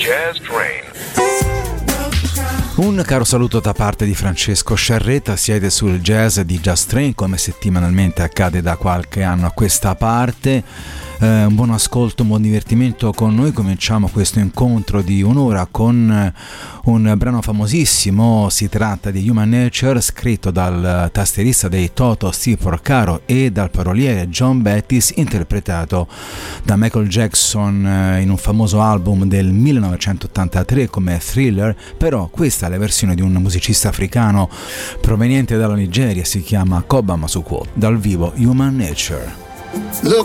Jazz Train. Un caro saluto da parte di Francesco Sciarretta, siete sul Jazz di Jazz Train come settimanalmente accade da qualche anno a questa parte. Un buon ascolto, un buon divertimento con noi. Cominciamo questo incontro di un'ora con un brano famosissimo. Si tratta di Human Nature, scritto dal tastierista dei Toto Steve Porcaro e dal paroliere John Bettis, interpretato da Michael Jackson in un famoso album del 1983 come Thriller. Però questa è la versione di un musicista africano proveniente dalla Nigeria, si chiama Koba Masuko, dal vivo Human Nature.